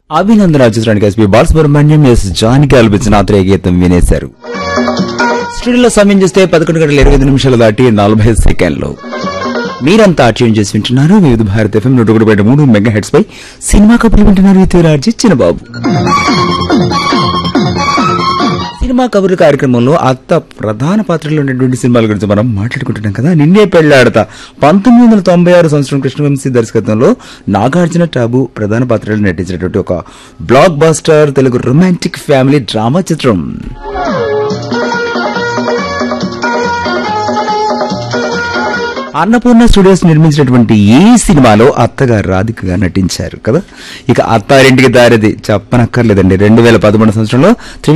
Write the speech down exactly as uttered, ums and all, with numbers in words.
అభినందన చిత్రానికి SP Balasubrahmanyam yes జానికి ఆలపించిన ఆత్రేయ గీతం వినేశారు. స్టూడియోలో సమయం చూస్తే పదకొండు గంటల ఇరవై ఐదు నిమిషాలు దాటి నలభై సెకండ్లు. మీరంతా ట్యూన్ చేసి వింటున్నారు వివిధ భారత ఎఫ్ఎం నూట ఒకటి పాయింట్ మూడు మెగా హెడ్స్ పై సినిమా కబుర్లు వింటున్నారు విత్తురాజీ చిన్నబాబు. సినిమా కబుర్లు కార్యక్రమంలో అత్త ప్రధాన పాత్రలో ఉన్నటువంటి సినిమాల గురించి మనం మాట్లాడుకుంటున్నాం కదా. నిన్నే పెళ్లాడతా పంతొమ్మిది వందల తొంభై ఆరు సంవత్సరం కృష్ణవంశీ దర్శకత్వంలో నాగార్జున టాబు ప్రధాన పాత్రలో నటించినటువంటి ఒక block buster Telugu romantic family drama చిత్రం. అన్నపూర్ణ స్టూడియోస్ నిర్మించినటువంటి ఈ సినిమాలో అత్తగారు రాధికగా నటించారు కదా. ఇక అత్తారింటికి దారిది చెప్పనక్కర్లేదండి. రెండు వేల పదమూడు సంవత్సరంలో